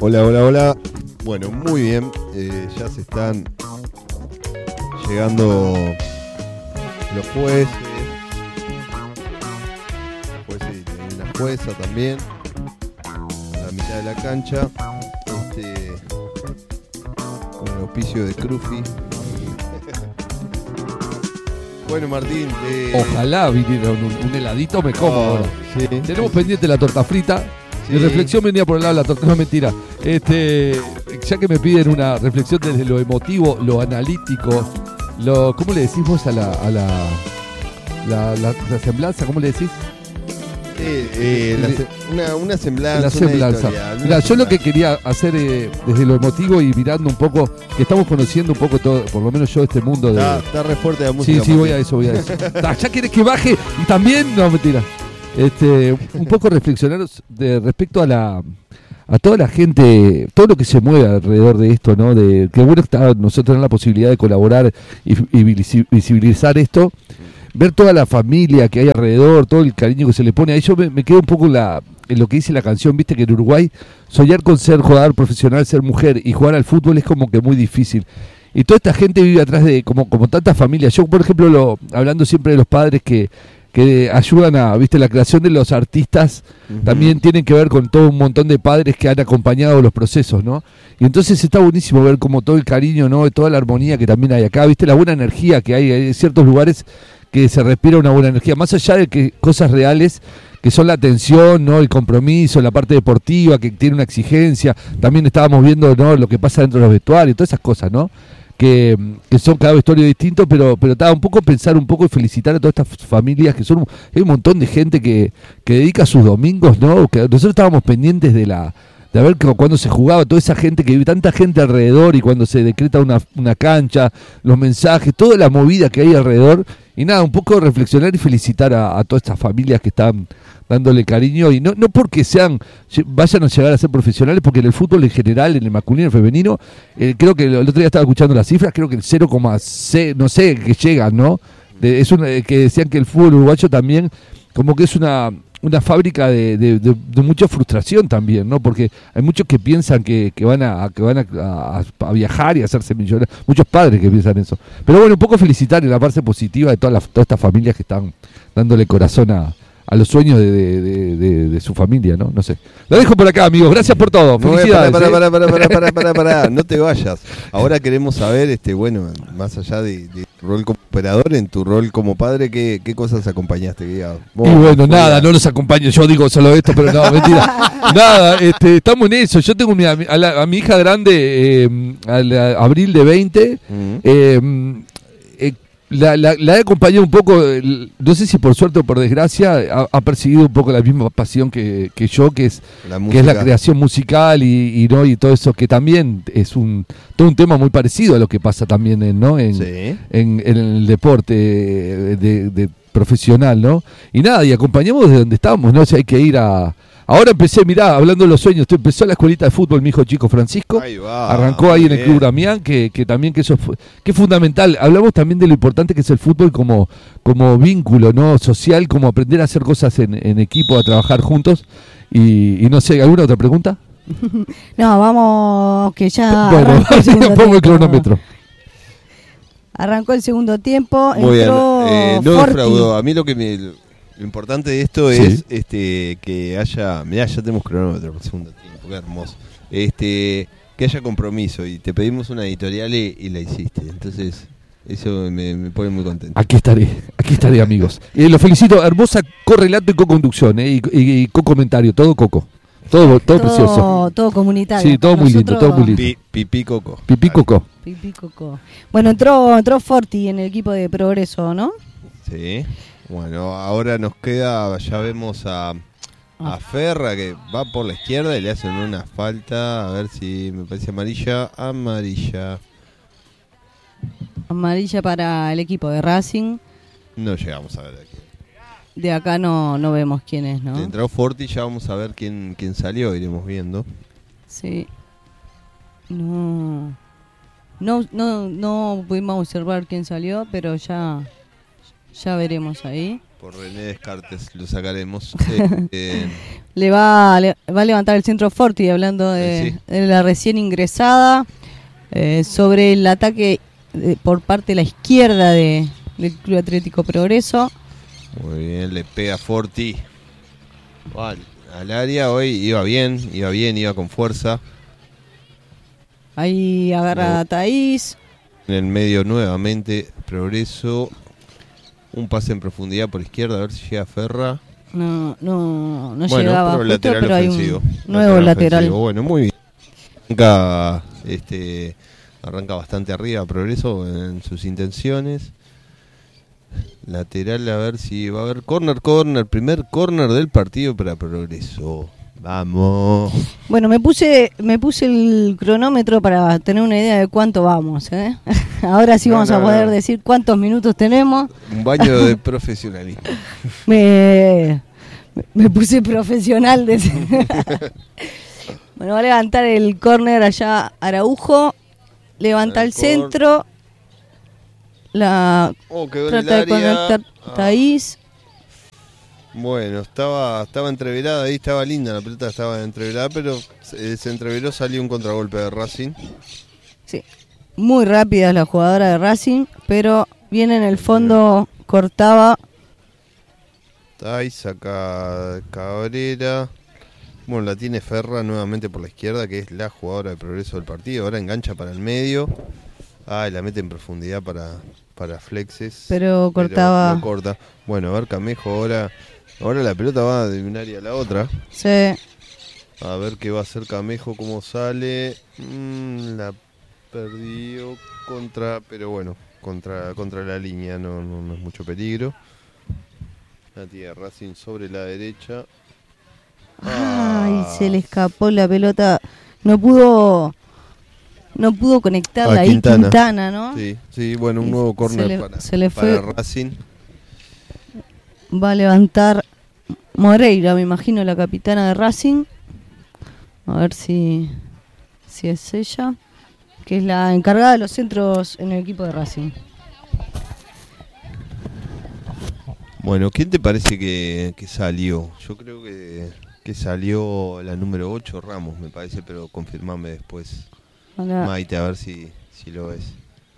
Hola, hola, hola. Bueno, muy bien. Ya se están llegando los jueces. Y una jueza también. A la mitad de la cancha. Con el auspicio de Crufi. Bueno, Martín. Ojalá viniera un heladito, me como ahora. Sí, Tenemos pendiente la torta frita. Sí. Mi reflexión venía por el lado de la torta, no, mentira. Ya que me piden una reflexión desde lo emotivo, lo analítico, ¿cómo le decís vos a la semblanza? ¿Cómo le decís? Una semblanza. La semblanza. Mira, yo lo que quería hacer desde lo emotivo y mirando un poco, que estamos conociendo un poco todo, por lo menos yo, este mundo de... Está re fuerte la música. Sí, voy a eso. ¿Ya quieres que baje? Y también, no, mentira. Un poco reflexionar respecto a toda la gente, todo lo que se mueve alrededor de esto, ¿no? De que bueno está nosotros tenemos la posibilidad de colaborar y visibilizar esto, ver toda la familia que hay alrededor, todo el cariño que se le pone. Ahí yo me quedo un poco en lo que dice la canción, viste que en Uruguay soñar con ser jugador profesional, ser mujer y jugar al fútbol es como que muy difícil. Y toda esta gente vive atrás de como tantas familias. Yo, por ejemplo, hablando siempre de los padres que ayudan a, viste, la creación de los artistas, también tienen que ver con todo un montón de padres que han acompañado los procesos, ¿no? Y entonces está buenísimo ver como todo el cariño, ¿no? Toda la armonía que también hay acá, viste, la buena energía que hay en ciertos lugares que se respira una buena energía, más allá de que cosas reales que son la atención, ¿no? El compromiso, la parte deportiva que tiene una exigencia. También estábamos viendo, ¿no? Lo que pasa dentro de los vestuarios, todas esas cosas, ¿no? Que son cada vestuario distinto, pero un poco pensar un poco y felicitar a todas estas familias que son, hay un montón de gente que dedica sus domingos, ¿no? Que nosotros estábamos pendientes de ver cuando se jugaba, toda esa gente que vive, tanta gente alrededor, y cuando se decreta una cancha, los mensajes, toda la movida que hay alrededor, y nada, un poco reflexionar y felicitar a todas estas familias que están dándole cariño, y no porque vayan a llegar a ser profesionales, porque en el fútbol en general, en el masculino y el femenino, creo que el otro día estaba escuchando las cifras, creo que el 0,6, no sé, que llegan, ¿no? Que decían que el fútbol uruguayo también, como que es una fábrica de mucha frustración también, ¿no? Porque hay muchos que piensan que van a viajar y a hacerse millonarios, muchos padres que piensan eso. Pero bueno, un poco felicitar en la parte positiva de todas estas familias que están dándole corazón a los sueños de su familia, ¿no? No sé. Lo dejo por acá, amigos. Gracias por todo. Felicidades. Pará. No te vayas. Ahora queremos saber, bueno, más allá de tu rol como operador, en tu rol como padre, ¿qué cosas acompañaste? Y bueno, nada, no los acompaño. Yo digo solo esto, pero no, mentira. Nada, estamos en eso. Yo tengo a mi hija grande, abril de 20, la he acompañado un poco, no sé si por suerte o por desgracia, ha perseguido un poco la misma pasión que yo, que es la creación musical y todo eso, que también es todo un tema muy parecido a lo que pasa también en el deporte de profesional, ¿no? Y nada, y acompañamos desde donde estamos, ¿no? O sea, hay que ir Ahora empecé, mirá, hablando de los sueños, empezó la escuelita de fútbol mi hijo chico Francisco, arrancó ahí en el Club Damián, que también que eso que es fundamental. Hablamos también de lo importante que es el fútbol como vínculo, ¿no? Social, como aprender a hacer cosas en equipo, a trabajar juntos. Y no sé, ¿alguna otra pregunta? No, vamos, que ya... Bueno, pongo el cronómetro. Arrancó el segundo tiempo, muy entró bien. No defraudó. A mí lo importante de esto es que haya... Mirá, ya tenemos cronómetro por el segundo tiempo, qué hermoso. Que haya compromiso, y te pedimos una editorial y la hiciste. Entonces, eso me pone muy contento. Aquí estaré, amigos. Lo felicito, hermosa correlato y co-conducción, y co-comentario, todo coco. Todo precioso. Todo comunitario. Sí, todo muy lindo, todo muy lindo. Pipí coco. Pipí coco. Bueno, entró Forti en el equipo de Progreso, ¿no? Sí. Bueno, ahora nos queda, ya vemos a Ferra, que va por la izquierda y le hacen una falta, a ver si me parece amarilla para el equipo de Racing. No llegamos a ver aquí. De acá no vemos quién es, ¿no? Entró Forti, ya vamos a ver quién salió, iremos viendo. Sí. No pudimos observar quién salió, pero ya veremos ahí. Por René Descartes lo sacaremos. va a levantar el centro Forti, hablando de la recién ingresada, sobre el ataque por parte de la izquierda del Club Atlético Progreso. Muy bien, le pega Forti al área. Hoy iba bien, con fuerza. Ahí agarra a Thaís. En el medio nuevamente Progreso. Un pase en profundidad por izquierda, a ver si llega Ferra. No bueno, llegaba pero justo, lateral pero ofensivo. Hay un nuevo lateral. Bueno, muy bien. Arranca bastante arriba Progreso en sus intenciones. Lateral, a ver si va a haber corner, primer corner del partido para Progreso. Vamos. Bueno, me puse el cronómetro para tener una idea de cuánto vamos, Ahora sí vamos a poder decir cuántos minutos tenemos. Un baño de profesionalismo. Me puse profesional. Bueno, va a levantar el córner allá Araujo. Levanta el centro. Trata de conectar Thaís. Bueno, estaba entreverada ahí, estaba linda la pelota, estaba entreverada, pero se entreveró, salió un contragolpe de Racing. Sí, muy rápida la jugadora de Racing, pero viene en el fondo, cortaba. Thaís saca Cabrera. Bueno, la tiene Ferra nuevamente por la izquierda, que es la jugadora de Progreso del partido. Ahora engancha para el medio. Y la mete en profundidad para Flexes. Pero cortaba. Pero corta. Bueno, a ver Camejo ahora. Ahora la pelota va de un área a la otra. Sí. A ver qué va a hacer Camejo, cómo sale. La perdió pero bueno, contra la línea, no es mucho peligro. La tiene Racing sobre la derecha. Se le escapó la pelota. No pudo conectarla ahí Quintana, ¿no? Sí, bueno, un nuevo córner para Racing. Va a levantar Moreira, me imagino, la capitana de Racing. A ver si es ella, que es la encargada de los centros en el equipo de Racing. Bueno, ¿quién te parece que salió? Yo creo que salió la número 8, Ramos, me parece, pero confirmame después. Hola. Maite, a ver si lo ves.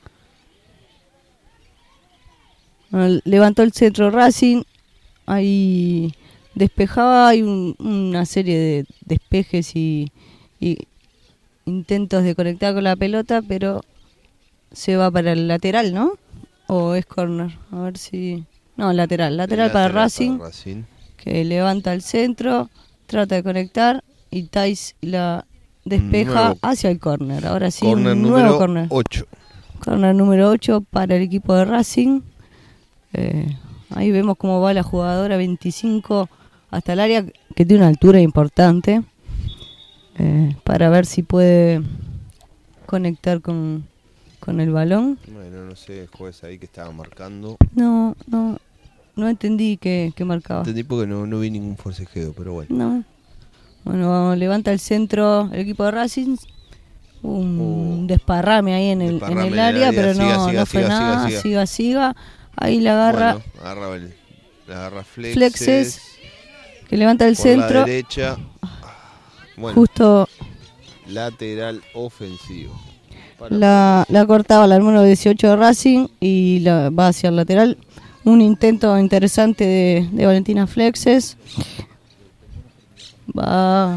Bueno, levantó el centro Racing. Ahí despejaba, hay una serie de despejes y intentos de conectar con la pelota, pero se va para el lateral, ¿no? ¿O es corner? A ver si... No, lateral para Racing, que levanta el centro, trata de conectar y Thaís la despeja hacia el córner. Ahora sí, corner un nuevo córner. 8. Córner número 8 para el equipo de Racing. Ahí vemos cómo va la jugadora 25 hasta el área, que tiene una altura importante, para ver si puede conectar con el balón. Bueno, no sé, el juez ahí que estaba marcando. No entendí qué marcaba. Entendí porque no vi ningún forcejeo, pero bueno. No. Bueno, levanta el centro el equipo de Racing. Un desparrame ahí en el área, pero no fue nada. Siga. Ahí la agarra. Bueno, agarra Flexes, que levanta el centro. La derecha. Bueno, justo lateral ofensivo. La cortaba la número 18 de Racing y va hacia el lateral. Un intento interesante de Valentina Flexes. Va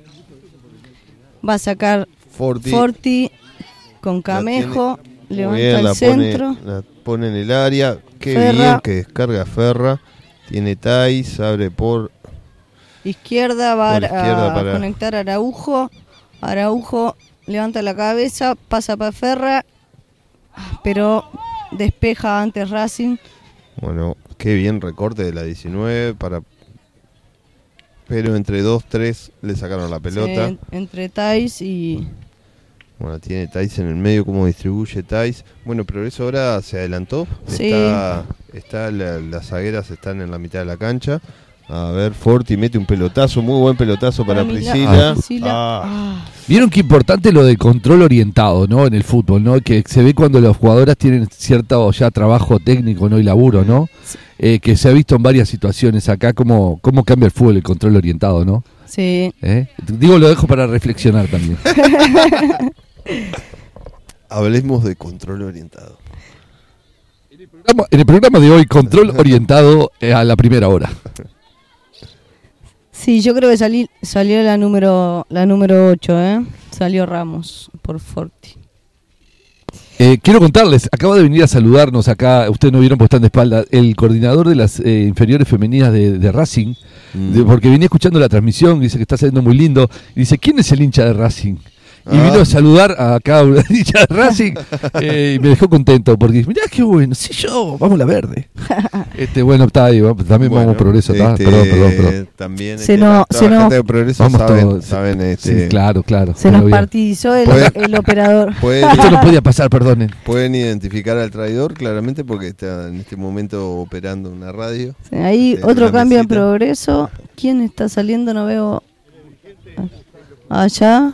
a sacar Forti con Camejo. Levanta el centro. La pone en el área. Qué Ferra. Bien que descarga Ferra. Tiene Thaís, abre por izquierda, a conectar a Araujo. Araujo levanta la cabeza, pasa para Ferra, pero despeja antes Racing. Bueno, qué bien recorte de la 19 pero entre 2-3 le sacaron la pelota. Sí, entre Thaís y... Bueno, tiene Thaís en el medio, cómo distribuye Thaís. Bueno, Progreso ahora se adelantó. Sí. Las zagueras están en la mitad de la cancha. A ver, Forti mete un pelotazo, muy buen pelotazo para Priscila. Vieron qué importante lo del control orientado, ¿no? En el fútbol, ¿no? Que se ve cuando las jugadoras tienen cierto ya trabajo técnico, ¿no? Y laburo, ¿no? Que se ha visto en varias situaciones acá cómo cambia el fútbol, el control orientado, ¿no? Sí. Digo, lo dejo para reflexionar también. Hablemos de control orientado. En el programa de hoy, control orientado a la primera hora. Sí, yo creo que salió la número 8, Salió Ramos por Forti. Quiero contarles, acaba de venir a saludarnos acá, ustedes no vieron porque están de espalda, el coordinador de las inferiores femeninas de Racing, porque venía escuchando la transmisión, dice que está saliendo muy lindo, y dice, ¿quién es el hincha de Racing? Y vino a saludar a cada hincha de Racing y me dejó contento porque mirá qué bueno, sí yo, vamos la verde. Bueno, está ahí, también vamos Progreso, perdón. También gente de Progreso vamos saben sí, claro. Se nos partidizó el operador. Esto no podía pasar, perdonen. Pueden identificar al traidor claramente porque está en este momento operando una radio. Sí, ahí otro cambio en Progreso. ¿Quién está saliendo? No veo. Allá.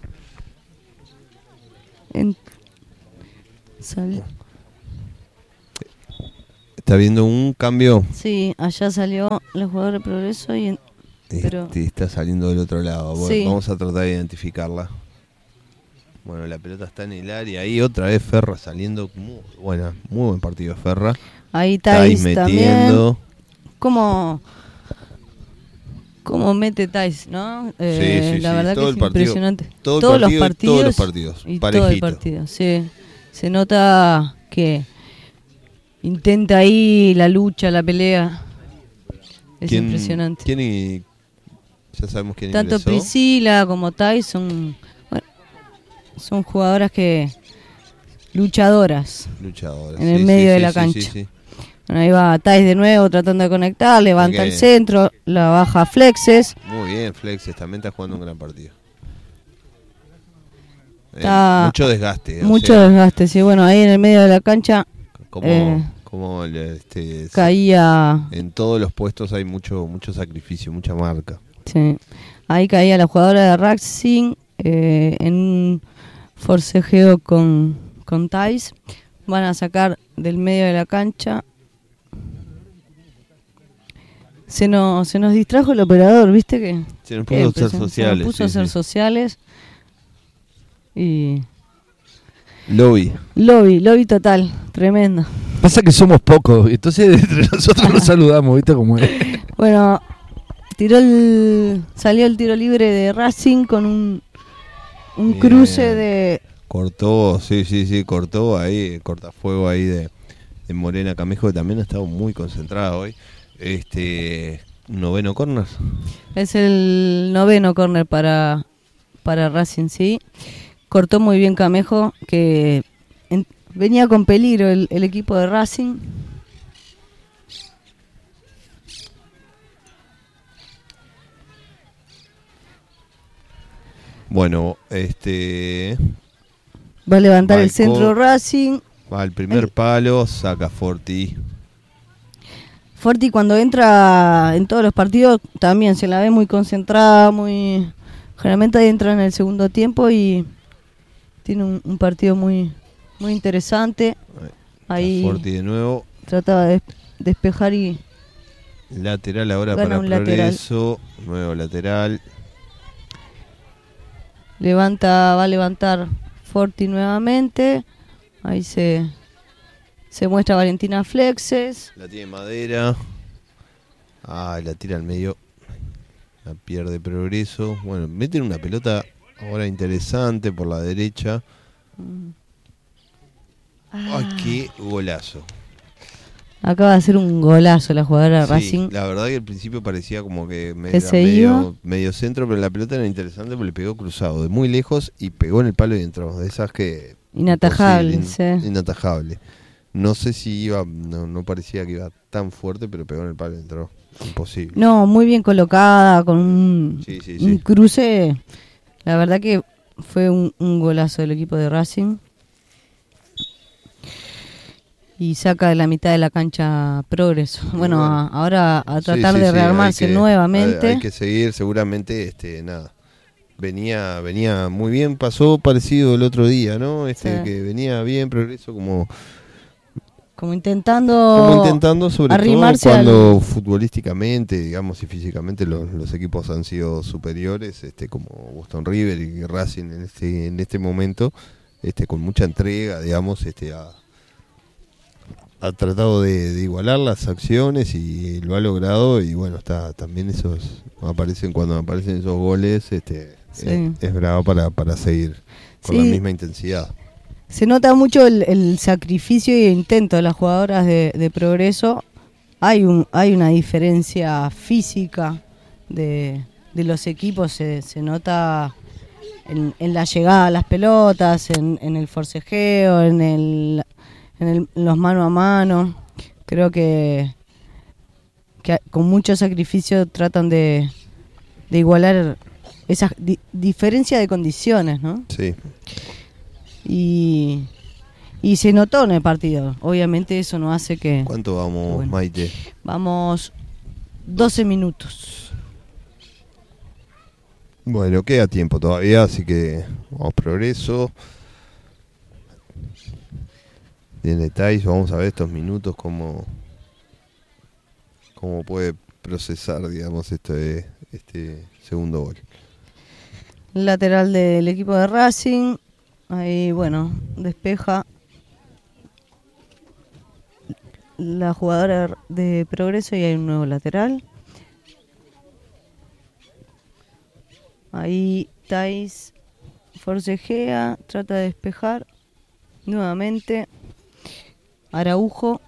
¿Está viendo un cambio? Sí, allá salió la jugadora de Progreso pero está saliendo del otro lado. Bueno, sí. Vamos a tratar de identificarla. Bueno, la pelota está en el área. Ahí otra vez Ferra saliendo. Muy buen partido de Ferra. Ahí Thais metiendo. También. Como mete Thais, ¿no? Sí, la verdad que es impresionante. Todos los partidos y parejito. todo el partido, sí. Se nota que intenta ahí la lucha, la pelea. Es impresionante. Ya sabemos quién Tanto ingresó. Priscila como Thais son jugadoras luchadoras en el medio de la cancha. Sí. Bueno, ahí va Thais de nuevo tratando de conectar, levanta el centro, la baja Flexes. Muy bien, Flexes también está jugando un gran partido. Mucho desgaste. Sí. Bueno, ahí en el medio de la cancha caía. En todos los puestos hay mucho sacrificio, mucha marca. Sí. Ahí caía la jugadora de Racing en un forcejeo con Thais. Van a sacar del medio de la cancha. Se nos distrajo el operador, ¿viste? Que se nos puso a hacer sociales. Se nos puso a hacer sociales. Y lobby total, tremendo. Pasa que somos pocos, entonces entre nosotros nos saludamos, ¿viste cómo es? Bueno, salió el tiro libre de Racing con un cruce de... Cortó ahí, cortafuego ahí de Morena Camejo, que también ha estado muy concentrado hoy. Noveno córner. Es el noveno córner para Racing, sí. Cortó muy bien Camejo, que venía con peligro el equipo de Racing. Bueno, va a levantar el centro Racing. Va al primer palo, saca Forti. Forti cuando entra en todos los partidos también se la ve muy concentrada, generalmente entra en el segundo tiempo y tiene un partido muy interesante. Ahí Forti de nuevo. Trataba de despejar y lateral ahora para Progreso. Nuevo lateral. Va a levantar Forti nuevamente. Ahí se muestra Valentina Flexes. La tiene Madera. La tira al medio. La pierde Progreso. Bueno, meten una pelota ahora interesante por la derecha. Qué golazo. Acaba de hacer un golazo la jugadora de Racing. La verdad que al principio parecía como que medio centro, pero la pelota era interesante porque le pegó cruzado de muy lejos y pegó en el palo y entró. De esas que... Inatajable, inatajable. No sé si iba, no parecía que iba tan fuerte, pero pegó en el palo y entró. Imposible. No, muy bien colocada, con un cruce. La verdad que fue un golazo del equipo de Racing. y saca de la mitad de la cancha Progreso. Bueno, ahora a tratar de rearmarse nuevamente. Hay que seguir, seguramente, nada. Venía muy bien, pasó parecido el otro día, ¿no? Que venía bien, Progreso como intentando sobre arrimarse todo cuando futbolísticamente, digamos, y físicamente los equipos han sido superiores, como Boston River y Racing en este momento, con mucha entrega, digamos, ha tratado de igualar las acciones y lo ha logrado, y bueno, también cuando aparecen esos goles, es bravo para seguir con la misma intensidad. Se nota mucho el sacrificio y el intento de las jugadoras de Progreso. Hay una diferencia física de los equipos, se nota en la llegada a las pelotas, en el forcejeo, en los mano a mano. Creo que con mucho sacrificio tratan de igualar esa diferencia de condiciones, ¿no? Sí. Y se notó en el partido. Obviamente eso no hace que... ¿Cuánto vamos, Maite? Vamos 12 minutos. Bueno, queda tiempo todavía, así que vamos Progreso. Tiene Thais, vamos a ver estos minutos cómo puede procesar, digamos, este segundo gol. Lateral del equipo de Racing. Ahí, bueno, despeja la jugadora de Progreso y hay un nuevo lateral. Ahí Thais forcejea, trata de despejar nuevamente. Araujo.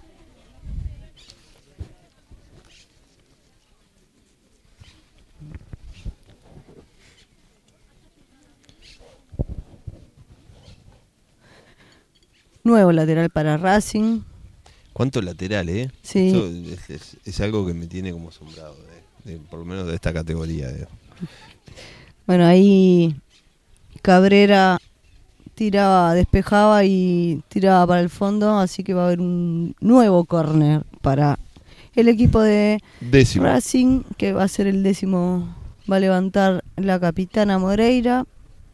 Nuevo lateral para Racing. ¿Cuántos laterales, Sí. Esto es algo que me tiene como asombrado, por lo menos de esta categoría. Bueno, ahí Cabrera despejaba y tiraba para el fondo, así que va a haber un nuevo córner para el equipo de Racing, que va a ser el 10º. Va a levantar la capitana Moreira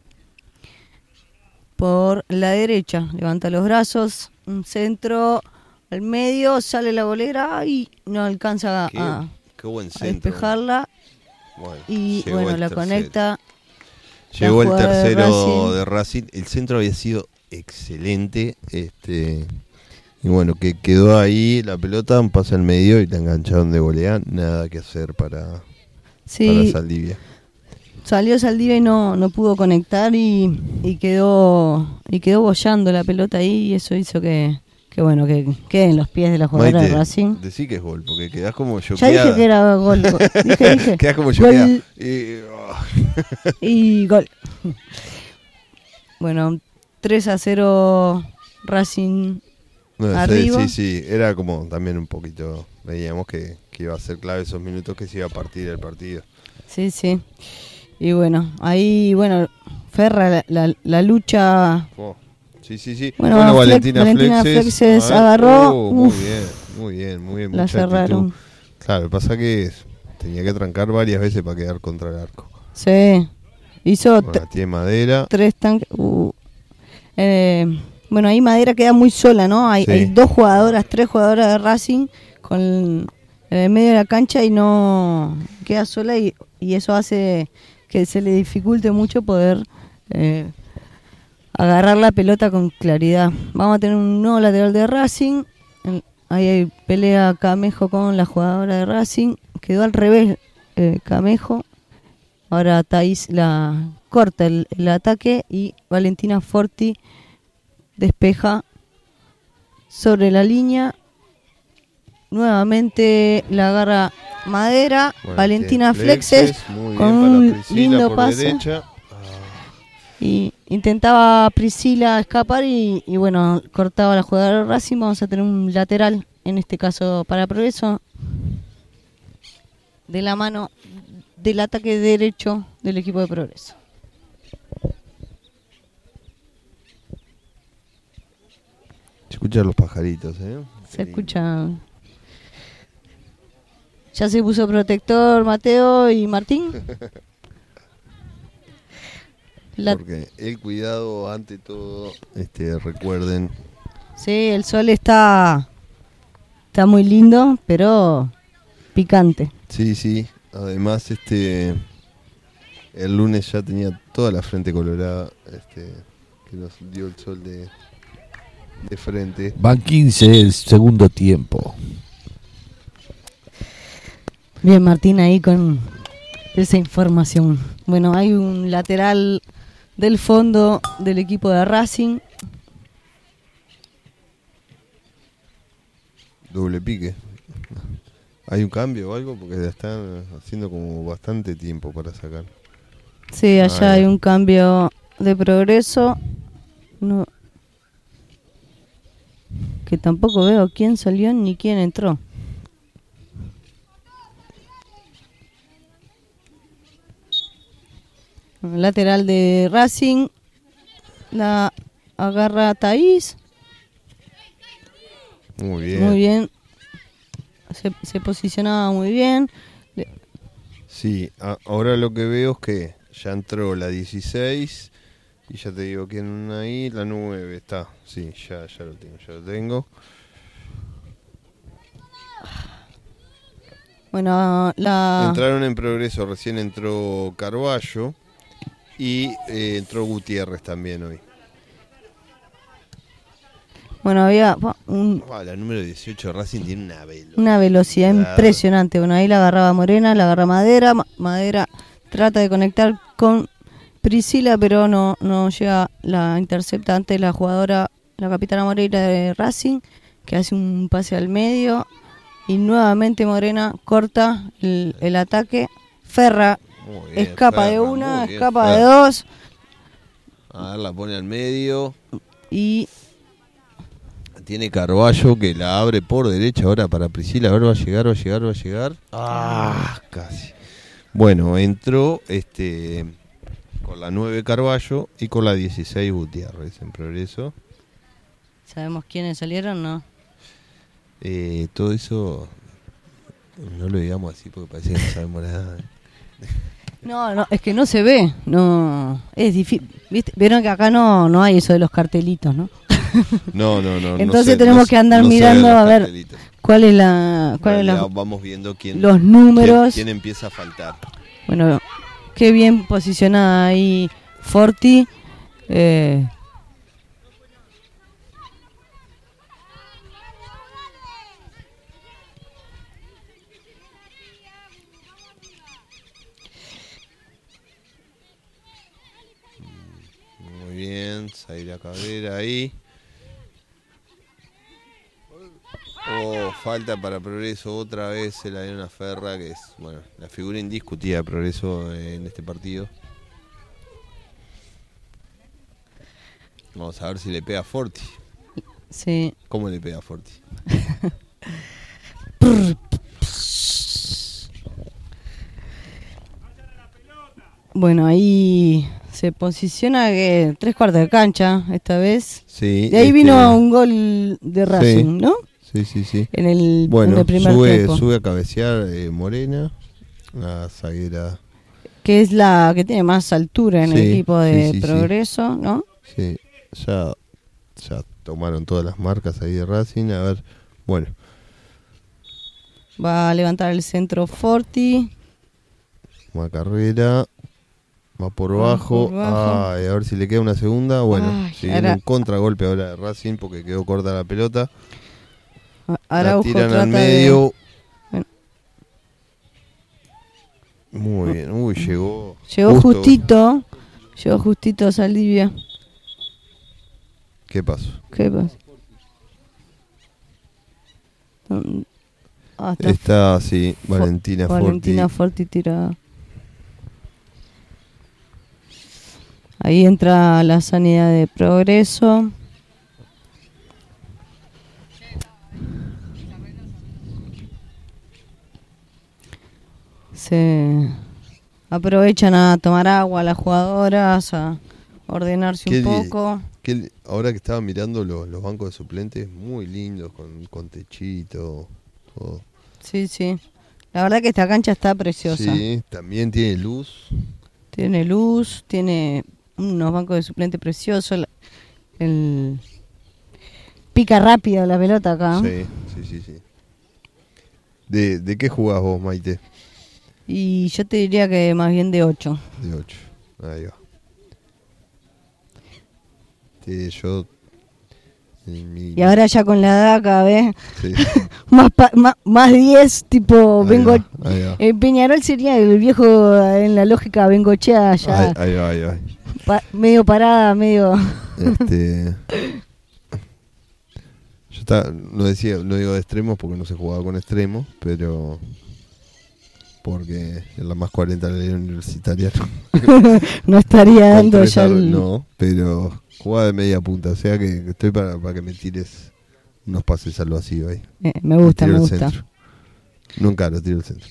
por la derecha, levanta los brazos, un centro al medio, sale la bolera y no alcanza a despejarla. Bueno, y bueno, la conecta. Llegó el tercero de Racing. El centro había sido excelente, y bueno, que quedó ahí la pelota, un pase al medio y la engancharon de volea. Nada que hacer para Saldivia. Salió Saldivia y no pudo conectar y quedó bollando la pelota ahí, y eso hizo que quede en los pies de la jugadora de Racing. Decí que es gol, porque quedás como choqueada. Ya dije que era gol. Dije. Quedás como choqueada. Y gol. Bueno, 3-0 Racing arriba. Sí, era como también un poquito, veíamos que iba a ser clave esos minutos, que se iba a partir el partido. Sí. Y bueno, ahí, Ferra la lucha. Sí. Bueno, Valentina Flexes agarró. Muy bien. La cerraron. Claro, pasa que tenía que trancar varias veces para quedar contra el arco. Sí. Hizo tiene Madera. 3 tanques. Bueno, ahí Madera queda muy sola, ¿no? Hay 3 jugadoras de Racing en el medio de la cancha y no queda sola, y eso hace que se le dificulte mucho poder agarrar la pelota con claridad. Vamos a tener un nuevo lateral de Racing. Ahí hay pelea Camejo con la jugadora de Racing. Quedó al revés Camejo. Ahora Thais la corta el ataque y Valentina Forti despeja sobre la línea. Nuevamente la agarra Madera. Valentina Flexes con un lindo pase. Y intentaba Priscila escapar y bueno, cortaba la jugadora de Racing. Vamos a tener un lateral, en este caso para Progreso, de la mano del ataque derecho del equipo de Progreso. ¿Se escucha? escuchan los pajaritos, Se escuchan. Ya se puso protector Mateo y Martín. Porque el cuidado ante todo, recuerden. Sí, el sol está muy lindo, pero picante. Sí. Además, el lunes ya tenía toda la frente colorada, que nos dio el sol de frente. Van 15 el segundo tiempo. Bien, Martín, ahí con esa información. Bueno, hay un lateral del fondo del equipo de Racing. Doble pique. ¿Hay un cambio o algo? Porque la están haciendo como bastante tiempo para sacar. Sí, allá hay un cambio de Progreso. No, que tampoco veo quién salió ni quién entró. Lateral de Racing. La agarra Thaís. Muy bien. Muy bien. Se posicionaba muy bien. Sí, ahora lo que veo es que ya entró la 16 y ya te digo quién ahí, la 9 está. Sí, ya lo tengo. Bueno, entraron en Progreso, recién entró Carballo y entró Gutiérrez también hoy. Bueno, había la número 18 Racing tiene una velocidad impresionante. Bueno, ahí la agarraba Morena, la agarra Madera. Madera trata de conectar con Priscila, pero no llega, la intercepta antes la jugadora, la capitana Moreira de Racing, que hace un pase al medio. Y nuevamente Morena corta el ataque. Ferra bien, escapa de una, escapa de dos. A ver, la pone al medio. Y tiene Carballo que la abre por derecha ahora para Priscila. A ver, va a llegar. Casi. Bueno, entró con la 9 Carballo y con la 16 Gutiérrez en Progreso. ¿Sabemos quiénes salieron, no? Todo eso no lo digamos así porque parece que no sabemos nada. No, es que no se ve. No, es difícil. ¿Viste? Vieron que acá no hay eso de los cartelitos, ¿no? No. Entonces tenemos que andar mirando a ver cuál es la vamos viendo los números. Quién empieza a faltar. Bueno, qué bien posicionada ahí Forti. Muy bien, Zaira Cabrera ahí. Falta para Progreso otra vez el Ariana Ferra, que es la figura indiscutida de Progreso en este partido. Vamos a ver si le pega a Forti. Sí. ¿Cómo le pega a Forti? Bueno, ahí se posiciona que 3/4 de cancha esta vez. Sí. De ahí vino un gol de Racing, ¿no? Sí. En el primer tiempo. Sube a cabecear Morena, la zaguera. Que es la que tiene más altura en el equipo de Progreso, ¿no? Sí, ya tomaron todas las marcas ahí de Racing. A ver, bueno. Va a levantar el centro Forti. Una carrera. Va por bajo. A ver si le queda una segunda. Bueno, siguiendo un contragolpe ahora de Racing porque quedó corta la pelota. Araujo la tiran al medio. Muy bien. Llegó justito. Llegó justito a Saldivia. ¿Qué pasó? Está Valentina Forti tirada. Ahí entra la sanidad de Progreso. Se aprovechan a tomar agua las jugadoras, a ordenarse un poco. ahora que estaba mirando los bancos de suplentes, muy lindos, con techito, todo. Sí, sí. La verdad que esta cancha está preciosa. Sí, también tiene luz. Tiene luz, tiene unos bancos de suplente preciosos. Pica rápido la pelota acá. Sí. ¿De qué jugás vos, Maite? Y yo te diría que más bien de 8. De 8. Ahí va. Sí, yo... Y ahora ya con la edad cada vez Sí. más 10, tipo Ahí vengo. va, ahí va. Peñarol sería el viejo en la lógica bengochea ya. Ahí va. Medio parada, medio. Yo no digo de extremos porque no se jugaba con extremos, pero porque en la más 40 de la ley universitaria No estaría dando con ya no, pero jugaba de media punta, o sea que estoy para que me tires unos pases al vacío ahí. Me gusta. Centro. Nunca lo tiro al centro.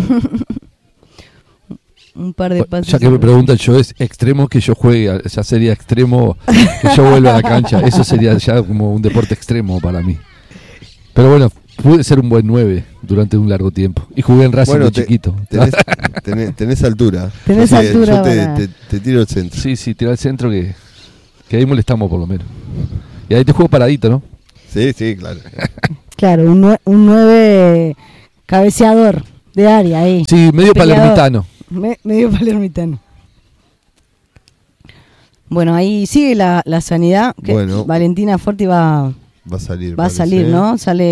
Un par de pases. Ya que me preguntan, yo es extremo que yo juegue, ya sería extremo que yo vuelva a la cancha. Eso sería ya como un deporte extremo para mí. Pero bueno, pude ser un buen 9 durante un largo tiempo. Y jugué en Racing de chiquito. Tenés altura. Tenés altura. Yo te tiro al centro. Sí, tira al centro que ahí molestamos por lo menos. Y ahí te juego paradito, ¿no? Sí, claro. Claro, un 9 cabeceador de área ahí. Sí, medio palermitano. Medio palermitano. Bueno, ahí sigue la sanidad. Que Bueno. Valentina Forti va Va a salir. Va a salir, ¿no? Sale